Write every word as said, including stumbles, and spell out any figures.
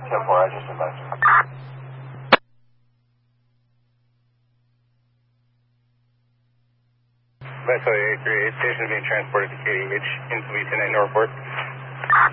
ten four, I just advised you. Vessel eight three eight, station is being transported to K D H into East Northport.